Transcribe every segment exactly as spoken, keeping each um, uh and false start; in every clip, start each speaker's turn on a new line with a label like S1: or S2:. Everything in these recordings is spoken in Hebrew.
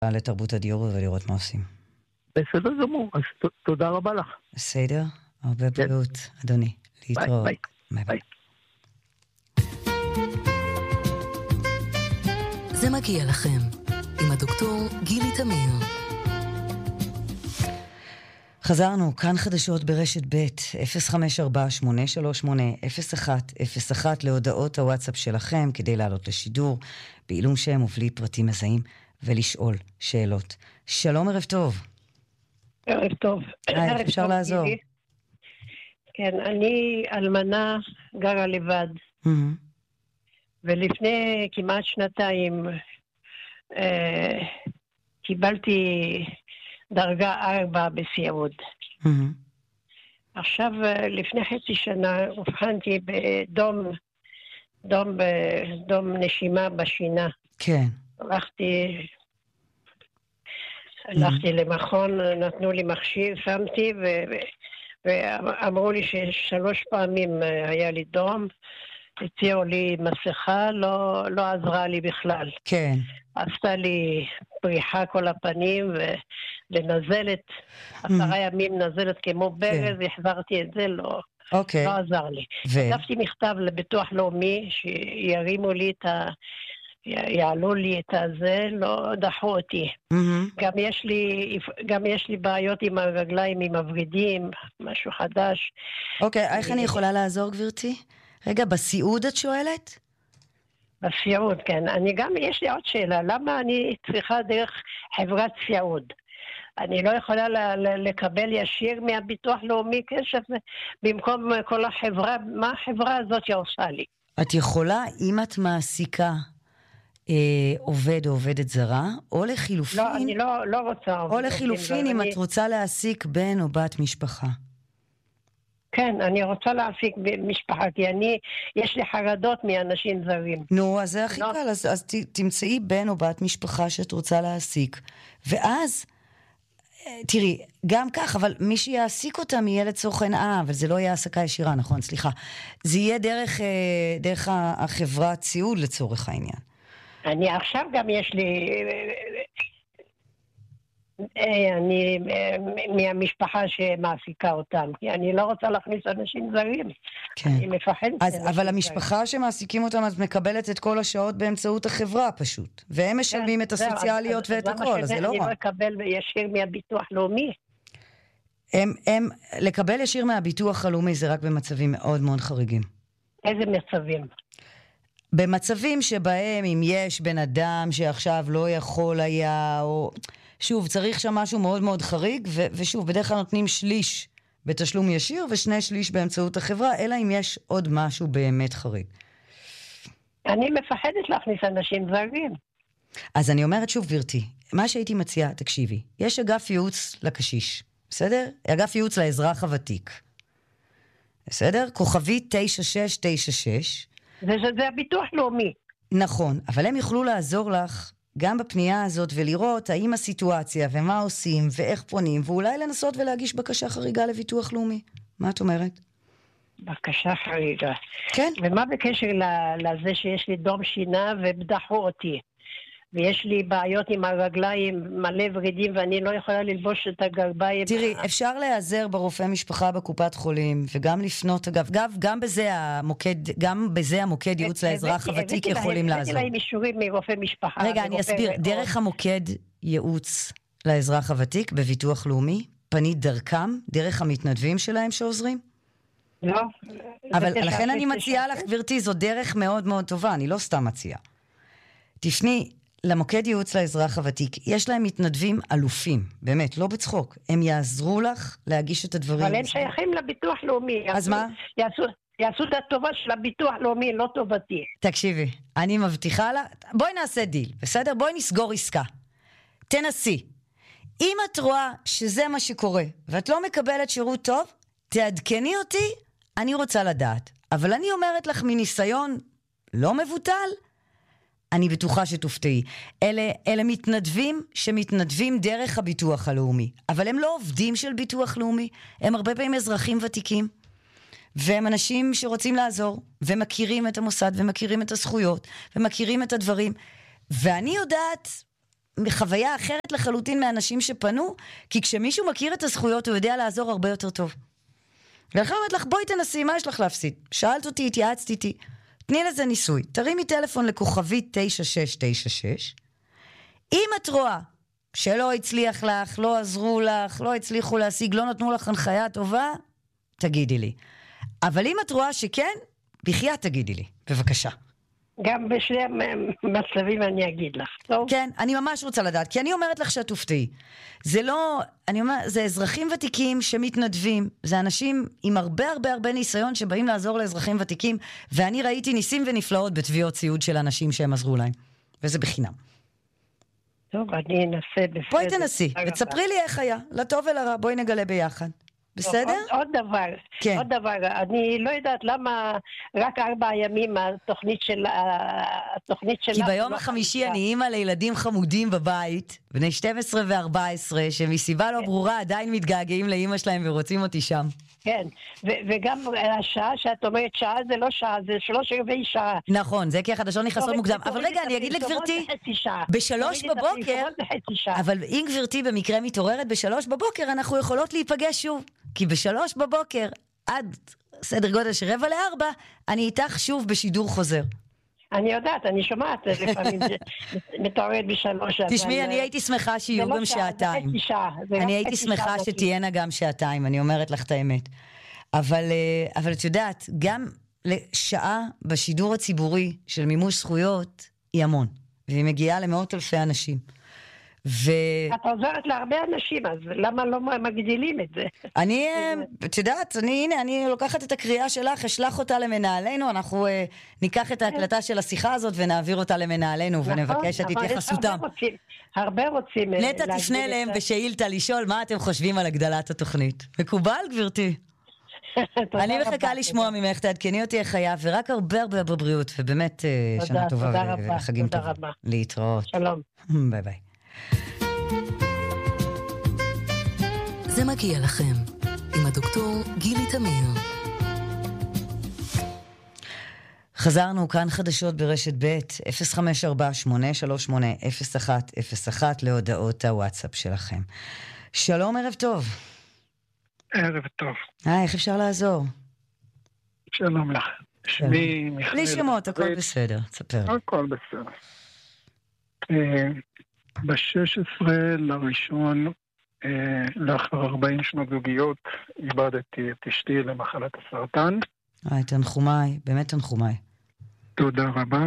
S1: לתרבות הדיור ולראות מה עושים.
S2: בסדר גמור, אז ת, תודה רבה לך.
S1: בסדר, הרבה בריאות, אדוני. להתראות.
S2: ביי,
S1: ביי.
S2: ביי.
S3: זה מגיע לכם, עם הדוקטור גילי תמיר.
S1: חזרנו, כאן חדשות ברשת ב' אפס חמש ארבע שמונה שלוש שמונה אפס אחת אפס אחת להודעות הוואטסאפ שלכם כדי לעלות לשידור, בעילום שם ובלי פרטים מזהים, ולשאול שאלות. שלום, ערב טוב.
S4: ערב טוב.
S1: היי, אפשר לעזור.
S4: כן, אני אלמנה, גרה לבד.
S1: Mm-hmm.
S4: ולפני כמעט שנתיים אה, קיבלתי דרגה ארבע בסיעוד.
S1: Mm-hmm.
S4: עכשיו, לפני חצי שנה, הובחנתי בדום, דום, דום נשימה בשינה.
S1: כן.
S4: הלכתי, הלכתי mm-hmm. למכון, נתנו לי מכשיר, שמתי, ו, ואמרו לי ששלוש פעמים היה לי דום, הציעו לי מסכה, לא, לא עזרה לי בכלל.
S1: כן.
S4: עשתה לי פריחה כל הפנים, ולנזלת, עשרה ימים נזלת כמו ברז, החזרתי את זה, לא,
S1: אוקיי.
S4: לא עזר לי. כתבתי מכתב לביטוח לאומי, שירימו לי את ה... יעלו לי את הזה, לא דחו אותי. גם יש לי, גם יש לי בעיות עם הרגליים, עם הוורידים, משהו חדש.
S1: אוקיי, איך אני יכולה לעזור, גברתי? רגע, בסיעוד את שואלת?
S4: בסיעוד, כן. אני גם, יש לי עוד שאלה, למה אני צריכה דרך חברת סיעוד? אני לא יכולה ל- לקבל ישיר מהביטוח לאומי כסף במקום כל החברה, מה החברה הזאת שעושה לי?
S1: את יכולה, אם את מעסיקה אה, עובד או עובדת זרה, או לחילופין...
S4: לא, אני לא, לא רוצה...
S1: או לחילופין, אם אני... את רוצה להעסיק בן או בת משפחה.
S4: כן, אני רוצה להעסיק משפחה, כי אני, יש לי חרדות מאנשים זרים.
S1: נו, אז זה הכי קל, אז, אז ת, תמצאי בן או בת משפחה שאת רוצה להעסיק, ואז, תראי, גם כך, אבל מי שיעסיק אותם יהיה לצורך העניין, אה, אבל זה לא יהיה העסקה ישירה, נכון, סליחה. זה יהיה דרך, דרך החברת סיעוד לצורך העניין.
S4: אני עכשיו גם יש לי... אני מהמשפחה שמעסיקה אותם, כי אני לא רוצה להכניס אנשים זרים.
S1: כן.
S4: אני מפחדת.
S1: אז, אבל המשפחה שמעסיקים אותם, את מקבלת את כל השעות באמצעות החברה פשוט. והם משלמים כן, את הסוציאליות ואת הכל, אז זה לא רע.
S4: אני לא אקבל ישיר מהביטוח לאומי.
S1: הם, הם, לקבל ישיר מהביטוח הלאומי זה רק במצבים מאוד מאוד חריגים.
S4: איזה מצבים?
S1: במצבים שבהם אם יש בן אדם שעכשיו לא יכול היה, או... שוב, צריך שם משהו מאוד מאוד חריג, ו- ושוב, בדרך כלל נותנים שליש בתשלום ישיר, ושני שליש באמצעות החברה, אלא אם יש עוד משהו באמת חריג.
S4: אני מפחדת להכניס אנשים זרים.
S1: אז אני אומרת שוב, גברתי, מה שהייתי מציעה, תקשיבי, יש אגף ייעוץ לקשיש, בסדר? אגף ייעוץ לאזרח הוותיק. בסדר? כוכבי תשע שש תשע שש.
S4: זה, זה, זה הביטוח לאומי.
S1: נכון, אבל הם יוכלו לעזור לך גם בפנייה הזאת ולראות האם הסיטואציה ומה עושים ואיך פונים, ואולי לנסות ולהגיש בקשה חריגה לביטוח לאומי. מה את אומרת?
S4: בקשה חריגה.
S1: כן.
S4: ומה בקשר לזה שיש לי דום שינה ובדחו אותי? ויש לי בעיות עם הרגליים מלא ורידים, ואני לא יכולה ללבוש את הגרביים.
S1: תראי, אפשר להיעזר ברופא משפחה בקופת חולים, וגם לפנות, אגב, גם, גם בזה המוקד, גם בזה המוקד ייעוץ לאזרח הוותיק יכולים לעזור.
S4: הבאתי להם אישורים מרופא משפחה.
S1: רגע, אני אסביר, דרך המוקד ייעוץ לאזרח הוותיק בביטוח לאומי, פנית דרכם, דרך המתנדבים שלהם שעוזרים?
S4: לא.
S1: אבל לכן אני מציעה לך, גברתי, זו דרך מאוד מאוד טובה, אני לא סתם מציעה. תפני למוקד ייעוץ לאזרח הוותיק, יש להם מתנדבים אלופים, באמת, לא בצחוק. הם יעזרו לך להגיש את הדברים.
S4: אבל הם שייכים לביטוח לאומי.
S1: אז מה?
S4: יעשו, יעשו את הטובה של הביטוח לאומי, לא טובתי.
S1: תקשיבי, אני מבטיחה לה, בואי נעשה דיל, בסדר? בואי נסגור עסקה. תנסי. אם את רואה שזה מה שקורה, ואת לא מקבלת שירות טוב, תעדכני אותי, אני רוצה לדעת. אבל אני אומרת לך מניסיון לא מבוטל, אני בטוחה שתופתעי. אלה, אלה מתנדבים שמתנדבים דרך הביטוח הלאומי. אבל הם לא עובדים של ביטוח לאומי. הם הרבה פעמים אזרחים ותיקים. והם אנשים שרוצים לעזור. ומכירים את המוסד, ומכירים את הזכויות, ומכירים את הדברים. ואני יודעת חוויה אחרת לחלוטין מאנשים שפנו, כי כשמישהו מכיר את הזכויות, הוא יודע לעזור הרבה יותר טוב. ולכן אומרת לך, בואי תנסי, מה יש לך להפסיד? שאלת אותי, התייעצת איתי, תני לזה ניסוי. תרימי טלפון לכוכבית תשע שש תשע שש. אם את רואה שלא הצליח לך, לא עזרו לך, לא הצליחו להשיג, לא נתנו לך הנחיה טובה, תגידי לי. אבל אם את רואה שכן, בחייאת תגידי לי, בבקשה.
S4: גם בשני מצבים אני אגיד לך, טוב?
S1: כן, אני ממש רוצה לדעת, כי אני אומרת לך שאת תופתעי. זה לא, אני אומרת, זה אזרחים ותיקים שמתנדבים, זה אנשים עם הרבה הרבה הרבה ניסיון שבאים לעזור לאזרחים ותיקים, ואני ראיתי ניסים ונפלאות בתביעות ציוד של אנשים שהם עזרו להם, וזה בחינם.
S4: טוב, אני אנסה בסדר.
S1: בואי תנסי, ותספרי לי איך היה, לטוב ולרע, בואי נגלה ביחד. בסדר?
S4: עוד, עוד דבר,
S1: כן.
S4: עוד דבר, אני לא יודעת למה רק ארבעה ימים התוכנית של... התוכנית של...
S1: כי ביום החמישי אני אימא לילדים חמודים בבית, בני שתים עשרה ו-ארבע עשרה, שמסיבה לא ברורה עדיין מתגעגעים לאימא שלהם ורוצים אותי שם.
S4: כן, ו- וגם השעה שאת אומרת שעה זה לא שעה, זה שלוש רבעי שעה.
S1: נכון, זה כי החדשות נכנסות מוקדם. אבל רגע, אני אגיד לגברתי, בשלוש בבוקר, אבל אם גברתי במקרה מתעוררת בשלוש בבוקר, אנחנו יכולות להיפגש שוב. כי בשלוש בבוקר, עד סדר גודל של רבע לארבע, אני איתך שוב בשידור חוזר.
S4: אני יודעת, אני שומעת לפעמים, מתעוררת בשלוש.
S1: תשמעי, אני הייתי שמחה שיהיו גם שעתיים. אני הייתי שמחה שתהיינה גם שעתיים, אני אומרת לך את האמת. אבל, אבל את יודעת, גם לשעה בשידור הציבורי של מימוש זכויות, היא המון. והיא מגיעה למאות אלפי אנשים. ו...
S4: את עוזרת להרבה אנשים, אז למה לא מגדילים את זה?
S1: אני, את יודעת, אני, הנה, אני לוקחת את הקריאה שלך, אשלח אותה למנהלנו, אנחנו אה, ניקח את ההקלטה של השיחה הזאת ונעביר אותה למנהלנו, ונבקש את התייחסותם.
S4: הרבה רוצים...
S1: נטע תפנה להם בשאילתה לשאול מה אתם חושבים על הגדלת התוכנית. מקובל, גברתי? אני מחכה לשמוע ממך, תעדכני אותי איך היה, ורק הרבה הרבה בבריאות, ובאמת שנה טובה וחגים טובים. להתראות.
S4: שלום.
S1: ביי ביי.
S3: זה מגיע לכם, עם הדוקטור גילי תמיר.
S1: חזרנו כאן חדשות ברשת ב' אפס חמש ארבע שמונה שלוש שמונה אפס אחת אפס אחת להודעות הוואטסאפ שלכם. שלום, ערב טוב.
S5: ערב טוב.
S1: אה, איך אפשר לעזור?
S5: שלום לך. שמי מיכאל.
S1: בלי שמות, הכל בסדר, תספר.
S5: הכל בסדר. ב-שש עשרה לראשון, לאחר ארבעים שנות זוגיות, איבדתי את אשתי למחלת הסרטן.
S1: אה, תנחומיי, באמת תנחומיי.
S5: תודה רבה.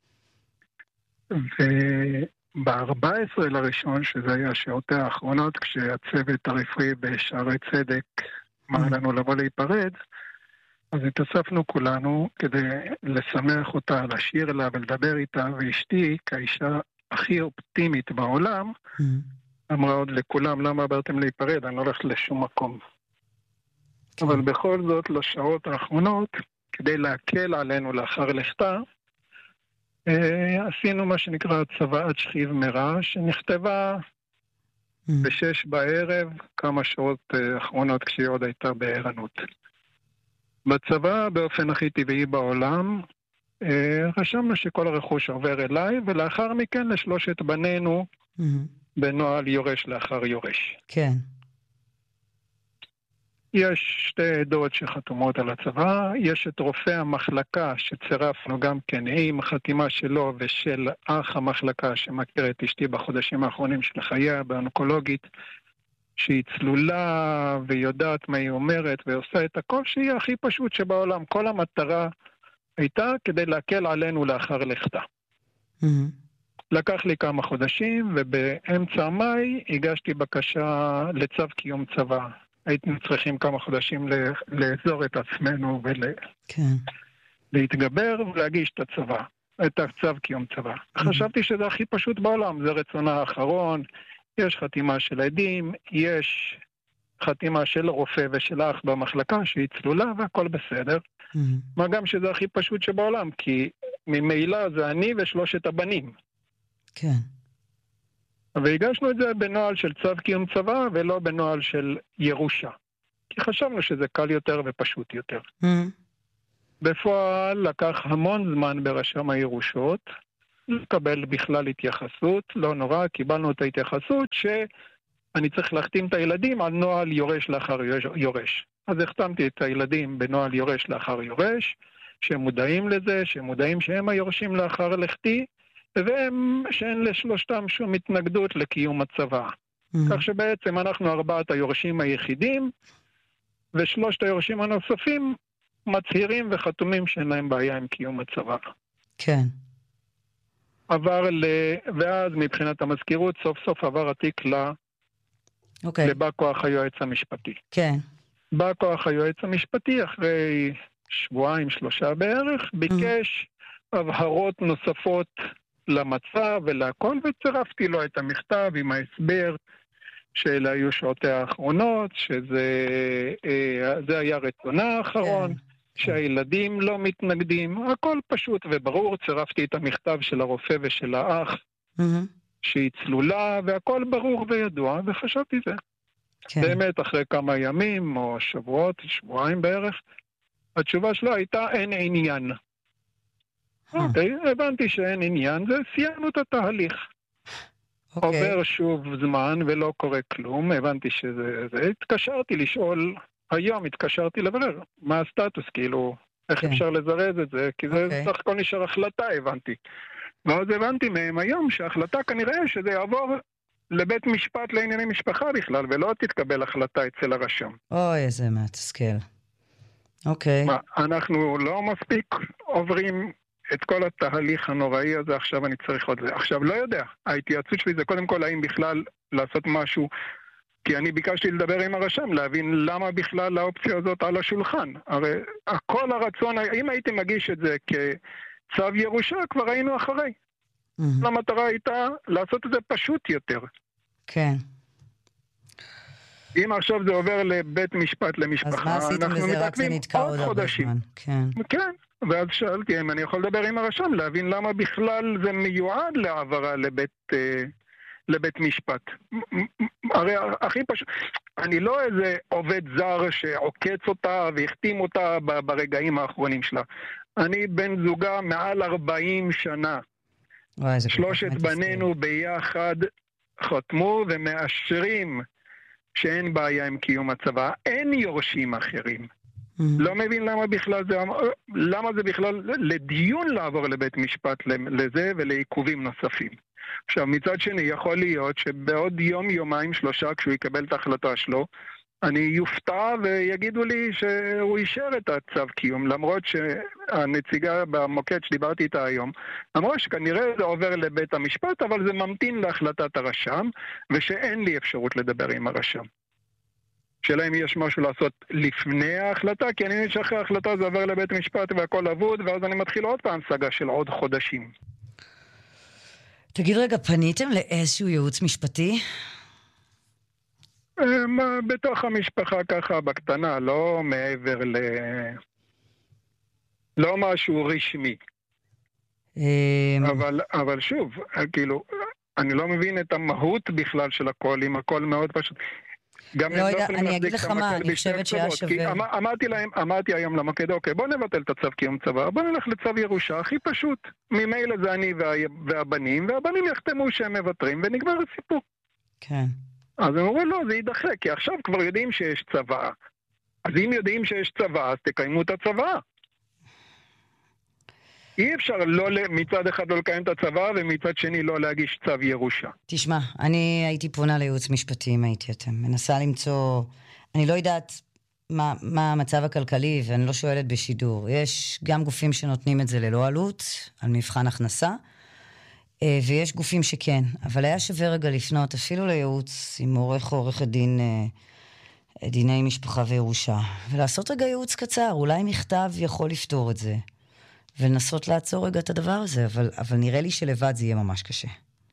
S5: וב-ארבע עשרה לראשון, שזה היה השעות האחרונות, כשהצוות הרפואי בשערי צדק אמר לנו לבוא להיפרד, אז התאספנו כולנו כדי לשמח אותה, לשיר לה ולדבר איתה, ואשתי, כאישה הכי אופטימית בעולם, אמרה עוד לכולם, למה באתם להיפרד? אני לא הולכת לשום מקום. אבל בכל זאת, לשעות האחרונות, כדי להקל עלינו לאחר לכתה, עשינו מה שנקרא צוואת שכיב מרע, שנכתבה בשש בערב, כמה שעות אחרונות כשהיא עוד הייתה בערנות. בצבא, באופן הכי טבעי בעולם, רשמנו שכל הרכוש עובר אליי, ולאחר מכן לשלושת בנינו, בנועל יורש לאחר יורש.
S1: כן.
S5: יש שתי עדות שחתומות על הצבא, יש את רופא המחלקה שצירפנו גם כן עם חתימה שלו ושל אח המחלקה שמכיר את אשתי בחודשים האחרונים של חייה באונקולוגית, שהיא צלולה ויודעת מה היא אומרת ועושה את הכל שהיא הכי פשוט שבעולם. כל המטרה הייתה כדי להקל עלינו לאחר לכתה.
S1: Mm-hmm.
S5: לקח לי כמה חודשים, ובאמצע מאי הגשתי בקשה לצו קיום צבא. היינו צריכים כמה חודשים לאזור את עצמנו ולהתגבר ולהגיש את הצבא, את הצו קיום צבא. Mm-hmm. חשבתי שזה הכי פשוט בעולם, זה רצונה האחרון, יש חתימה של עדים, יש חתימה של רופא ושל אח במחלקה שהיא צלולה והכל בסדר. Mm-hmm. מה גם שזה הכי פשוט שבעולם, כי ממילא זה אני ושלושת הבנים.
S1: כן.
S5: והגשנו את זה בנועל של צו קיום צבא, ולא בנועל של ירושה. כי חשבנו שזה קל יותר ופשוט יותר.
S1: Mm-hmm.
S5: בפועל לקח המון זמן ברשם הירושות, לקבל בכלל התייחסות, לא נורא, קיבלנו את ההתייחסות שאני צריך להחתים את הילדים על נוהל יורש לאחר יורש. אז החתמתי את הילדים בנוהל יורש לאחר יורש, שהם מודעים לזה, שהם מודעים שהם היורשים לאחר לכתי, והם שאין לשלושתם שום התנגדות לקיום הצבא. Mm-hmm. כך שבעצם אנחנו ארבעת היורשים היחידים, ושלושת היורשים הנוספים מצהירים וחתומים שאין להם בעיה עם קיום הצבא.
S1: כן.
S5: עבר ל... ואז מבחינת המזכירות, סוף סוף עבר התיק ל...
S1: אוקיי.
S5: לבא כוח היועץ המשפטי.
S1: כן.
S5: בא כוח היועץ המשפטי אחרי שבועיים, שלושה בערך, ביקש mm-hmm. הבהרות נוספות למצב ולהכל, וצירפתי לו את המכתב עם ההסבר שאלה היו שעותי האחרונות, שזה זה היה רצונה האחרון, כן. שהילדים לא מתנגדים, הכל פשוט וברור, צירפתי את המכתב של הרופא ושל האח, mm-hmm. שהיא צלולה, והכל ברור וידוע, וחשבתי זה. כן. באמת, אחרי כמה ימים או שבועות, שבועיים בערך, התשובה שלו הייתה אין עניין. אוקיי, okay, הבנתי שאין עניין, וסיימנו את התהליך. Okay. עובר שוב זמן ולא קורה כלום, הבנתי שזה... זה. התקשרתי לשאול, היום התקשרתי לברר, מה הסטטוס, כאילו, איך okay. אפשר לזרז את זה, כי זה okay. סך הכל נשאר החלטה, הבנתי. ואז הבנתי מהם היום שההחלטה כנראה שזה יעבור לבית משפט לענייני משפחה בכלל, ולא תתקבל החלטה אצל הרשם.
S1: אוי, איזה מתסכל. אוקיי.
S5: מה, אנחנו לא מספיק עוברים את כל התהליך הנוראי הזה, עכשיו אני צריך עוד זה. עכשיו, לא יודע, ההתייעצות שלי זה קודם כל האם בכלל לעשות משהו, כי אני ביקשתי לדבר עם הרשם, להבין למה בכלל האופציה הזאת על השולחן. הרי כל הרצון, אם הייתי מגיש את זה כצו ירושה, כבר היינו אחרי. Mm-hmm. המטרה הייתה לעשות את זה פשוט יותר.
S1: כן.
S5: אם עכשיו זה עובר לבית משפט למשפחה,
S1: אז מה עשיתם לזה? רק זה נתקע עוד הרבה זמן. כן.
S5: כן. ואז שאלתי אם אני יכול לדבר עם הרשם, להבין למה בכלל זה מיועד להעברה לבית, אה, לבית משפט. הרי הכי פשוט, אני לא איזה עובד זר שעוקץ אותה והחתים אותה ברגעים האחרונים שלה. אני בן זוגה מעל ארבעים שנה.
S1: וואי,
S5: שלושת בנינו ביחד חתמו ומאשרים שאין בעיה עם קיום הצבא. אין יורשים אחרים. לא מבין למה בכלל זה, למה זה בכלל לדיון לעבור לבית משפט לזה ולעיכובים נוספים. עכשיו, מצד שני, יכול להיות שבעוד יום, יומיים, שלושה, כשהוא יקבל את ההחלטה שלו, אני יופתע ויגידו לי שהוא אישר את הצו קיום, למרות שהנציגה במוקד שדיברתי איתה היום, אמרה שכנראה זה עובר לבית המשפט, אבל זה ממתין להחלטת הרשם, ושאין לי אפשרות לדבר עם הרשם. שאלה אם יש משהו לעשות לפני ההחלטה, כי אני מבין שאחרי ההחלטה זה עובר לבית משפט והכל אבוד, ואז אני מתחיל עוד פעם סגה של עוד חודשים.
S1: תגיד רגע, פניתם לאיזשהו ייעוץ משפטי?
S5: בתוך המשפחה ככה בקטנה, לא מעבר ל... לא משהו רשמי. אבל, אבל שוב, כאילו, אני לא מבין את המהות בכלל של הכל, אם הכל מאוד פשוט...
S1: לא יודע, אני אגיד לך מה, אני חושבת שהיה שווה.
S5: אמרתי להם, אמרתי היום למוקד, אוקיי, בוא נבטל את הצו קיום צבא, בוא נלך לצו ירושה, הכי פשוט. ממילא זה אני והבנים, והבנים יחתמו שהם מבטרים, ונגמר הסיפור.
S1: כן.
S5: אז הם אומרים, לא, זה יידחה, כי עכשיו כבר יודעים שיש צבא. אז אם יודעים שיש צבא, אז תקיימו את הצבא. אי אפשר לא, מצד אחד לא לקיים את הצבא, ומצד שני לא להגיש צו ירושה.
S1: תשמע, אני הייתי פונה לייעוץ משפטי, אם הייתי אתם. מנסה למצוא, אני לא יודעת מה, מה המצב הכלכלי, ואני לא שואלת בשידור. יש גם גופים שנותנים את זה ללא עלות, על מבחן הכנסה, ויש גופים שכן. אבל היה שווה רגע לפנות, אפילו לייעוץ עם עורך או עורך הדין, דיני משפחה וירושה, ולעשות רגע ייעוץ קצר, אולי מכתב יכול לפתור את זה. ולנסות לעצור רגע את הדבר הזה, אבל, אבל נראה לי שלבד זה יהיה ממש קשה.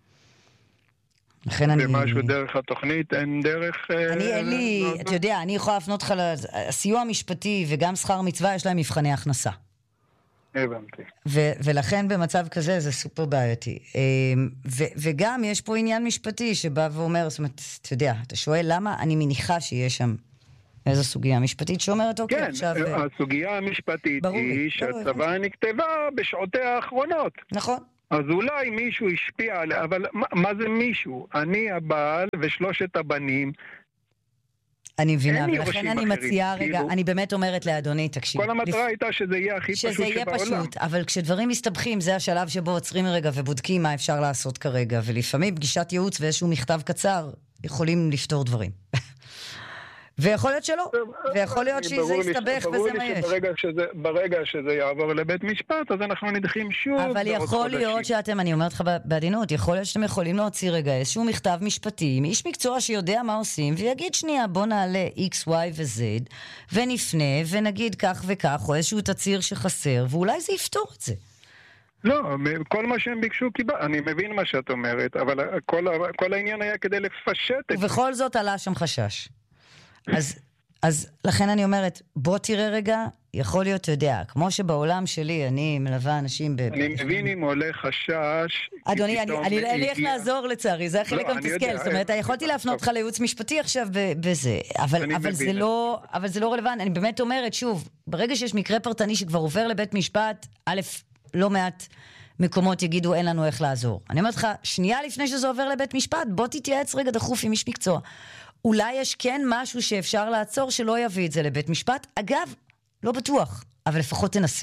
S1: לכן אני...
S5: ומשהו דרך התוכנית, אין דרך...
S1: אני, אין לי, אתה יודע, אני יכולה לפנות לך לסיוע המשפטי וגם שכר מצווה, יש להם מבחני הכנסה.
S5: הבנתי.
S1: ו- ולכן במצב כזה זה סופר בעייתי. ו- וגם יש פה עניין משפטי שבא ואומר, זאת אומרת, אתה יודע, אתה שואל למה אני מניחה שיש שם איזו סוגיה משפטית שאומרת, אוקיי,
S5: כן,
S1: עכשיו...
S5: כן, הסוגיה המשפטית היא שהצבא נכתבה בשעותיה האחרונות.
S1: נכון.
S5: אז אולי מישהו השפיע עליה, אבל מה, מה זה מישהו? אני הבעל ושלושת הבנים.
S1: אני מבינה, ולכן אני מציעה, רגע, כאילו, אני באמת אומרת לאדוני, תקשיב.
S5: כל המטרה לפ... הייתה שזה יהיה הכי פשוט שבעולם. שזה יהיה פשוט,
S1: אבל כשדברים מסתבכים, זה השלב שבו עוצרים רגע ובודקים מה אפשר לעשות כרגע, ולפעמים פגישת ייעוץ ואיזשהו מכתב קצר יכולים לפתור דברים. ויכול להיות שלא, ויכול להיות שזה יסתבך וזה מה יש.
S5: ברגע שזה יעבור לבית משפט, אז אנחנו נדחים שוב.
S1: אבל יכול להיות שאתם, אני אומרת לך בעדינות, יכול להיות שאתם יכולים להוציא רגע איזשהו מכתב משפטי, מאיש מקצוע שיודע מה עושים, ויגיד שנייה, בוא נעלה X, Y ו-Z, ונפנה, ונגיד כך וכך, או איזשהו תציר שחסר, ואולי זה יפתור את זה.
S5: לא, כל מה שהם ביקשו קיבל, אני מבין מה שאת אומרת, אבל כל, כל העניין היה כדי לפשט את זה.
S1: ובכל זאת עלה שם חשש. אז, אז לכן אני אומרת, בוא תראה רגע, יכול להיות, אתה יודע, כמו שבעולם שלי אני מלווה אנשים... ב...
S5: אני מבין אם עולה חשש...
S1: אדוני, אני, אני, אין לי איך לעזור לצערי, זה החלק לא, המתסכל, זאת אומרת, יכולתי להפנות לך לייעוץ משפטי עכשיו בזה, אבל, אבל, זה לא, אבל זה לא רלוונטי, אני באמת אומרת, שוב, ברגע שיש מקרה פרטני שכבר עובר לבית משפט, א', לא מעט מקומות יגידו, אין לנו איך לעזור. אני אומרת לך, שנייה לפני שזה עובר לבית משפט, בוא תתייעץ רגע דחוף עם איש מקצוע. אולי יש כן משהו שאפשר לעצור שלא יביא את זה לבית משפט. אגב, לא בטוח, אבל לפחות תנסה.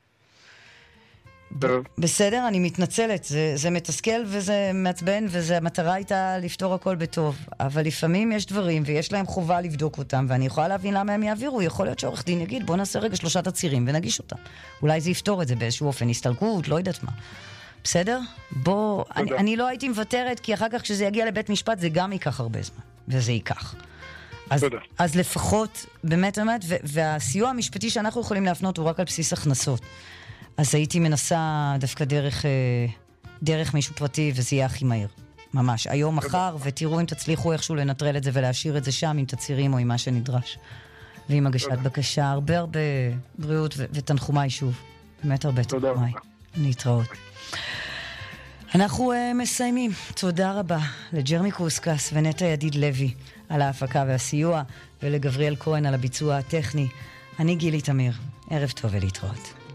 S5: טוב.
S1: בסדר, אני מתנצלת. זה, זה מתסכל וזה מעצבן, והמטרה הייתה לפתור הכל בטוב. אבל לפעמים יש דברים, ויש להם חובה לבדוק אותם, ואני יכולה להבין למה הם יעבירו. יכול להיות שעורך דין יגיד, בוא נעשה רגע שלושת הצירים ונגיש אותם. אולי זה יפתור את זה באיזשהו אופן, הסתלקות, לא יודעת מה. בסדר? בוא, אני, אני לא הייתי מוותרת, כי אחר כך כשזה יגיע לבית משפט, זה גם ייקח הרבה זמן. וזה ייקח. אז, אז לפחות, באמת, באמת, והסיוע המשפטי שאנחנו יכולים להפנות הוא רק על בסיס הכנסות. אז הייתי מנסה דווקא דרך, דרך מישהו פרטי, וזה יהיה הכי מהיר. ממש. היום, מחר, ותראו אם תצליחו איכשהו לנטרל את זה ולהשאיר את זה שם עם תצירים או עם מה שנדרש. ועם הגשת בקשה. הרבה הרבה בריאות ו- ותנחומיי שוב. באמת הרבה תנחומיי. להתראות. אנחנו uh, מסיימים. תודה רבה לג'רמי קוסקס ונטע ידיד לוי על ההפקה והסיוע, ולגבריאל כהן על הביצוע הטכני. אני גילי תמיר. ערב טוב ולהתראות.